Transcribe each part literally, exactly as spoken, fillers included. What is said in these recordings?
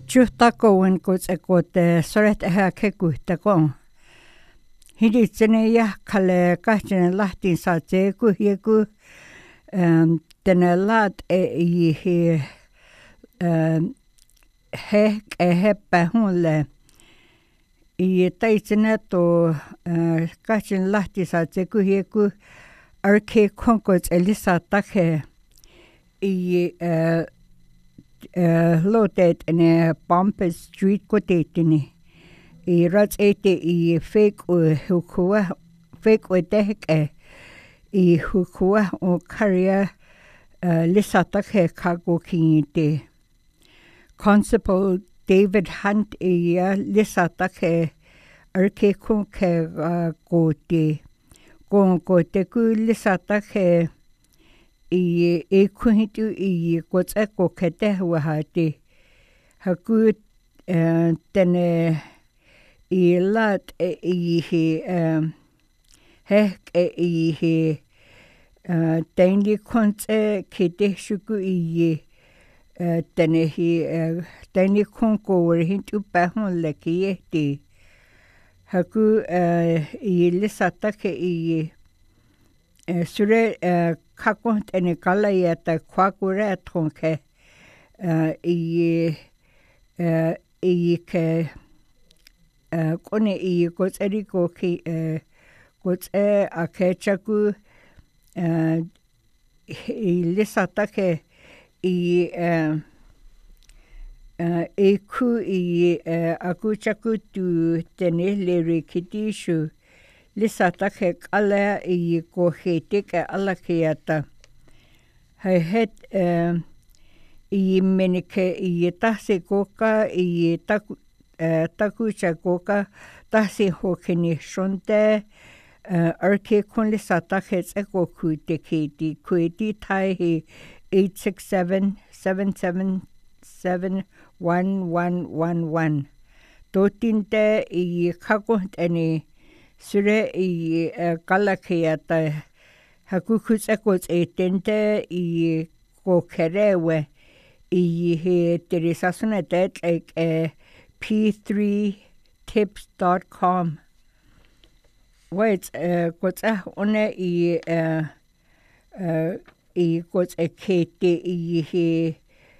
Juhtakoon kutsekote soret eha kekuhtakon. Hiditsene jahkale kahtinen lahtin saatse kuhjeku tänne laat ei hek heppä hulle. I taitsene to kahtinen lahtin saatse kuhjeku arke konkots elisatake i lotet ne Bumpus Street kotetini. I rats ete i fake o hukua fake o tehke i hukua o karia lisatake kago kingite. Constable David Hunt i lisatake arke kunke kote. Kon kote ku lisatake i e kuhitu i kotsa ko kete wahati haku tene i lat i he hek i he teni kontse kete shuku i tene hi teni konko wer hintu pahon leki ehti haku i lisatake i sure kakont ene kalaya ta kwakure tronke i i ke kone i kotseri ko ki kotse akechaku i lisatake i e ku i akuchaku tu tene leri kitishu lisatake kala i ko hetike alakiata. Hai het i menike i tahsi koka i taku takucha koka tahsi hokini shonte arke kun lisatake tseko kute kiti kueti tai eight six seven, seven seven seven, one one one one. Totinte i kakont eni sure i kalakiata hakukus ekos e tente i ko kerewe i he terisasunetet like e p three tips dot com. Wait, kotsa one i i kots e kete i he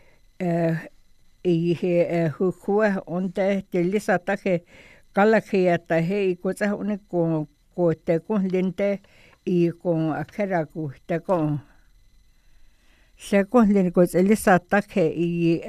i he hukua onte te lisatake kalakiata he i kotsa one ko ko te kon lente i kon akeraku te kon. Se kon lente kots elisatake i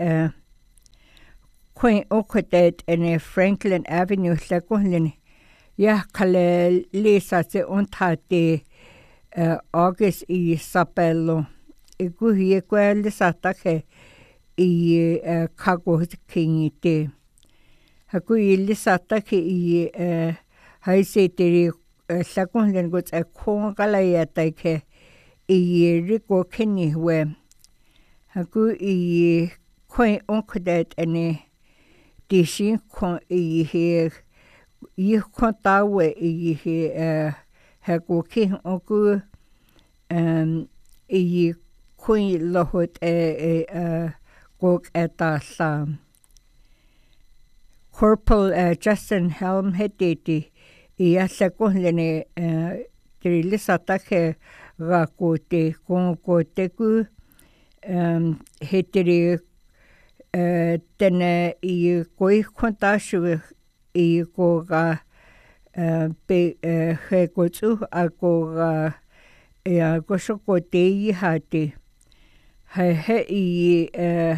koin okotet ene Franklin Avenue se kon lente ja kale lisa se ontate August i sapello. I kuhie kwa lisatake i kago kingite. Haku i lisatake i haiseteri sakon len gots a kon kalaya taike i riko kini we. Haku i koin onkodet ene dishin kon i he i kontawe i he haku ki onku i koin lohot e gok etasa. Corporal uh, Justin Helm hetiti i asakon lene tiri lisatake ga kote kon kote ku um, hetiri uh, tene i koi kontashu i ko ga uh, pe uh, he kotsu a ko ga e ko shokote i hati he he i uh,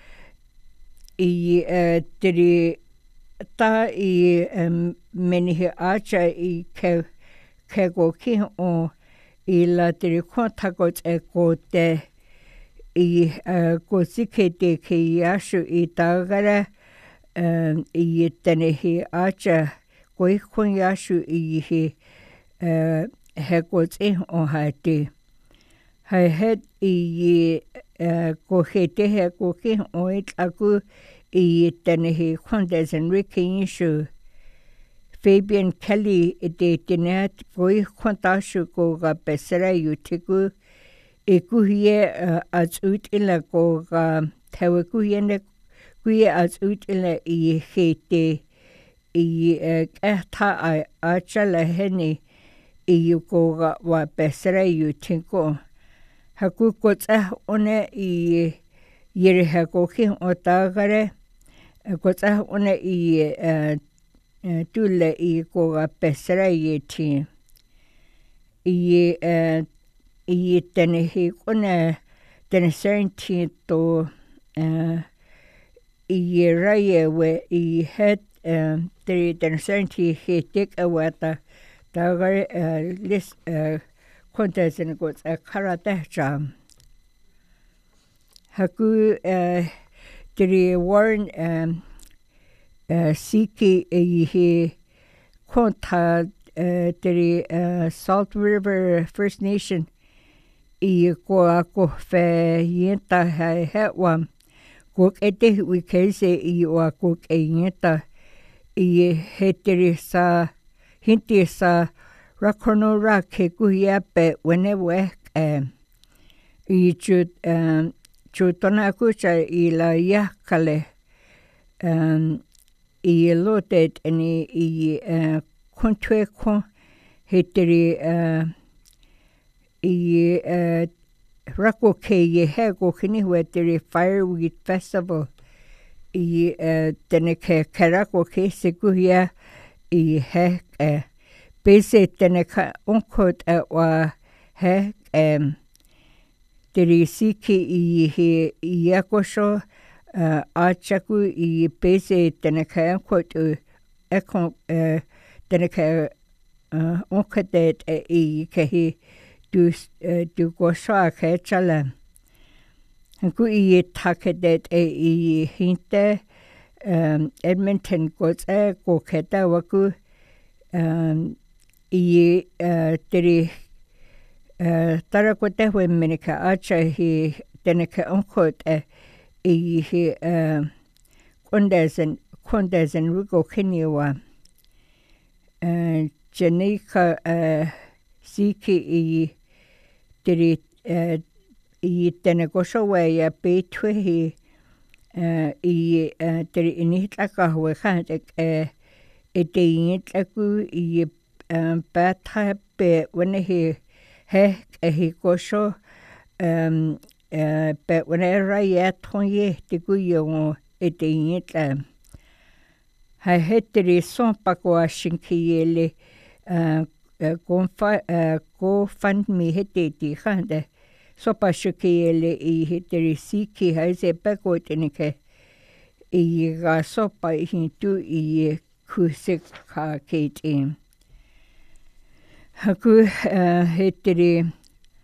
i uh, tiri ta i um, menihe acha i ke ke go ki o i la tiri kontakot e ko te i uh, ko sikete ke yashu i tagara um, i tene he acha ko i kon yashu i he uh, he ko te o hati hai het i uh, ko he te he ko ki o i aku i tene he kondes en Ricky Inshu. Fabian Kelly e te teneat koi kontashu ko ga pesera yutiku e kuhie uh, az ut ila ko ga tewe kuhie ne kui as utile I hete I kehta ai achala heni I yukoga wa besere yutinko. Haku kotsa one I yere hakoki o tagare. Kotsa one I tule I koga besere yutin. I I tene hi kone tene seventeen to I raye we I het teri tene seventeen he tik awata tagar lis kontesin gots a karate jam. Haku teri Warren siki I he konta teri Salt River First Nation I ko ako fe yenta hai hetwa ko ete we kese I o ako ke yenta I heteri sa hinti sa rakono ra ke kuya pe wene we eh I chu chu tona kucha I la ya kale um I lotet ani I kontwe kon heteri uh I uh, rako ke ye he go kini weteri Fireweed Festival I uh, tene ke karako ke seguya I he uh, bese tene ka onkot at wa he um teri siki I he yakosho uh, achaku I bese tene ka onkot u ekon uh, tene ka uh, onkotet I ke he du du go sha ke chala ku I takedet e I hinte um Edmonton goes e go keta waku um I uh teri uh tarakote we minika acha hi teneke onkot e I hi uh kondezen kondezen rugo kiniwa uh Janika uh siki I teri uh, I tene koshowe ya peitwehi uh, I uh, teri initlaka hwe khantek uh, e te initlaku I um, pata pe wane he he e he kosho um, uh, pe wane ra ya tonye te kuyo e te initla. Ha he teri sonpako a shinkiyele uh, uh, GoFundMe he te ti khande. Sopa shukele I hiteri siki haise peko tenike I ga sopa I hintu I kusik ka kete. Haku uh, hiteri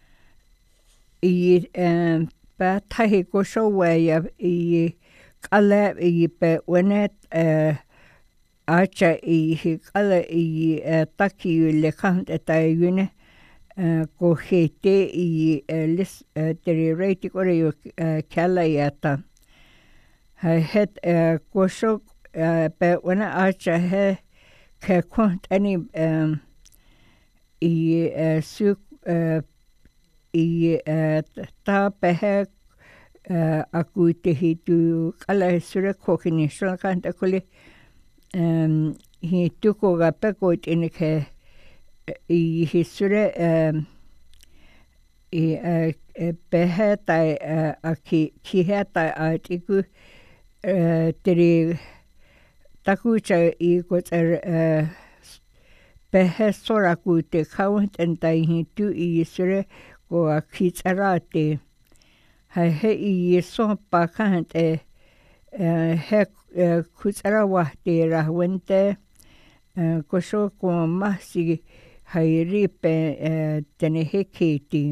I um, ba tahi kosho waya I kala I pe wenet uh, acha I hi kala I uh, taki le khande tai yune Uh, ko hete I uh, lis uh, teri reiti kore yo uh, kala yata. Ha het uh, kosho uh, pe wana acha he ke kont ani um, I uh, su uh, I uh, ta pe he uh, aku te hitu kala sura kokini shona kanta kule um, hi tuko ga peko tini ke I hisure um I uh, behe tai uh, a ki ki he tai a tiku uh, teri takucha I ko uh, behe soraku te kaunt en tai hitu I hisure ko a ki tsarate ha he I so pa kant e uh, he uh, kutsara wahte rahwente uh, ko so ko mahsi hairi pe uh, tene he keti.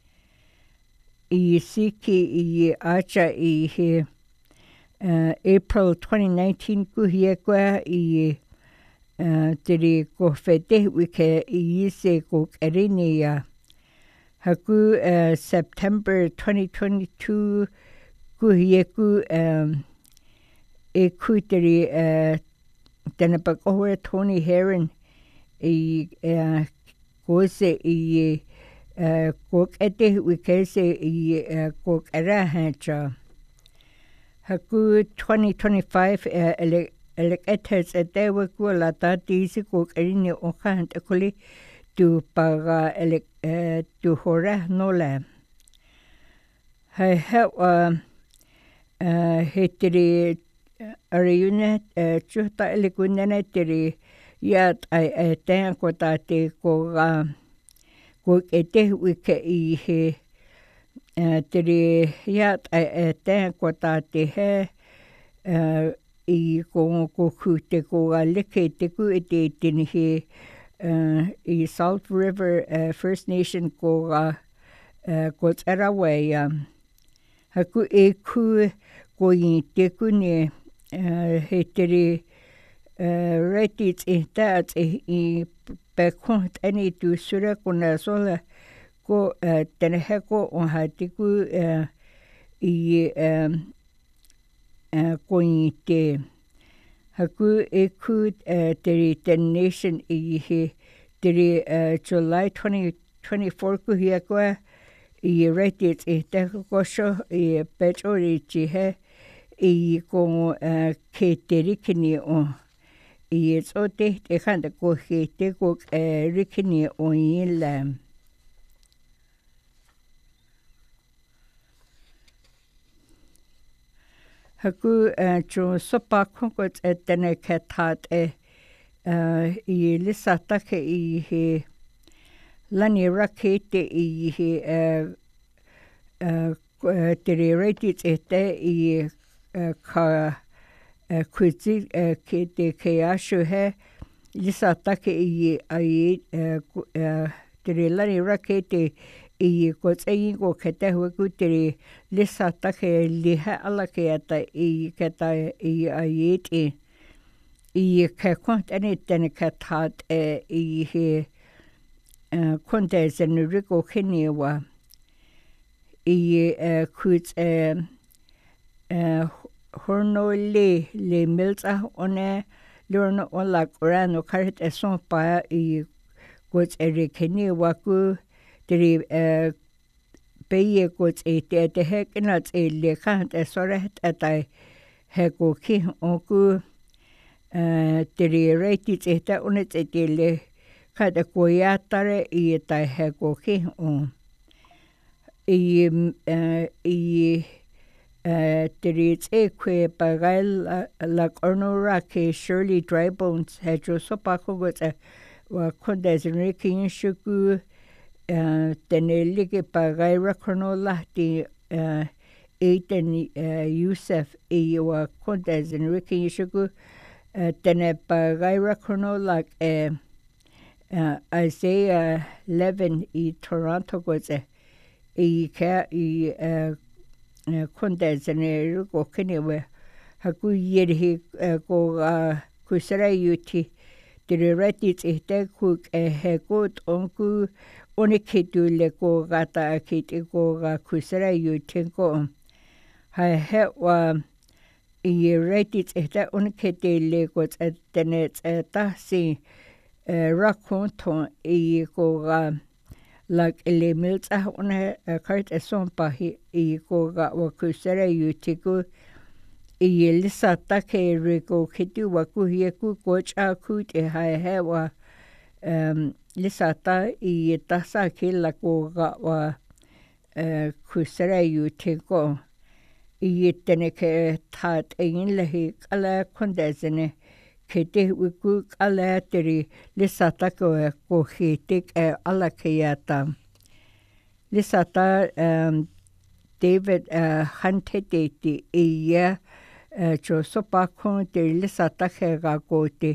I siki I acha I he uh, April twenty nineteen ku hie kwa I uh, teri ko fete wike I se ko kerini ya. Haku uh, September twenty twenty-two ku hie ku um, e ku teri uh, tene pa kohoe Tony Heron I uh, kose I uh, kok ete wikese I uh, kok arahancha. haku twenty twenty-five ele electors at they were la ta disi ko erini o kan te kuli tu para ele tu hora no la hai ha uh hetri ariune chuta ele kunene tiri yat ai ten ko ta te ko ga ko ete wike i he tiri yat ai ten ko ta te he i ko ko ku te ko ga leke te ku ete tini he i Salt River uh, First Nation ko ga uh, ko tsara wei um, haku e ku ko i te ku ne uh, he tiri uh, reitits i taat i pekont ani tu sura ko na sola ko uh, tene he ko o ha te ku uh, i um, uh, ko i te haku e ku uh, tiri ten nation i he tiri uh, July twenty twenty-four ku hi akwa i reitits i te ko sho i pecho i chi he i ko uh, ke te rikini o i e so te te kanda ko he te ko uh, rikini o i la haku uh, jo sopa kongot e tene ke tat e uh, i lisa take i he lani rakete i he uh, uh, tere reitit e te i uh, ka uh, kuzi uh, ke te ke ashu he lisa take i ai uh, uh, tere lani rakete i ko tsei ko ke te hu ku tere lisa take liha ala ke ata i ke ta i ai te i ke kont ane tene ke tat e i he uh, konte zenu riko kini wa i uh, kuts uh, uh, horno le le milta one lorno o la korano karit e son pa i kuts e rikini wa ku tiri uh, peye kuts e te te hekinat e le kant e soret atai he ko ki o ku uh, tiri reitit e te unet e te le kata ko iatare i tai he ko ki o i uh, i uh, tiri te kwe pagai la, la kornora ke Shirley Drybones he jo sopa kogot e wa kondes rikin shuku Uh, tene like pagai rakono lahti uh, eiten uh, Yusuf i wa kontes in Ricky Yishuku uh, tene pagai rakono lak uh, uh, Isaiah eleven i Toronto goze i ka i uh, uh, kontes in ruko kinewe haku yeri uh, ko uh, kusara yuti tiri retit i te kuk e he kot onku one kitu le ko gata kiti ko ga kusara yu tenko ha he wa i retit e te one kiti le ko tene ta si rakonto i ko ga like ele milta one kart e son pa hi i ko ga wa kusara yu tiku i lisa take riko kitu wa ku hi ku ko cha ku te ha he wa um lisa ta i ta sa ki la ko ga wa uh, kusara yu te ko i tene ke ta in le hi ala kondezene ke te ku ala teri lisa ta ko ko hi te ala ke ya ta lisa ta um David uh, Hunte te te i ya uh, jo sopa kon te lisa ta ke ga ko te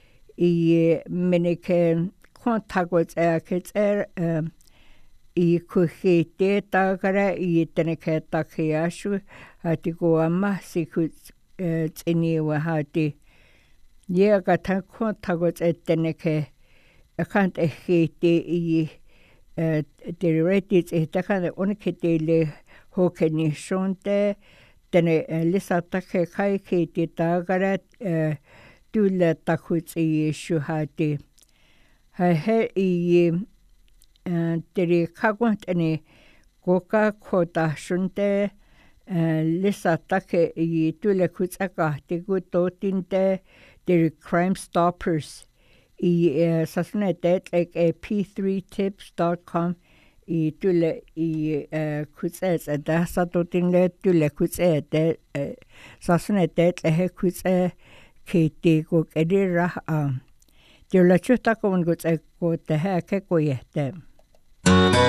i mene ke kontagot e ke er um, i kuhi te tagara i tene ke take ashu hati ko ama si ku uh, tini wa hati ye ka ta kontagot e tene ke e kant e he te i uh, te retit e te kante onike te le hoke ni shonte tene uh, lisa take kai ke te tagara uh, tu le takuts i shuhati ha he i uh, tere kagwant ane koka kota shunte lisätake i tule kutsakahti kutotinte the Crime Stoppers i sasune tetlek e p three tips dot com i tule i kutses da satotinle tule kutse te sasune tetle he kutse kiti ko edira a tule chuta ko kutse ko te ha ke ko yete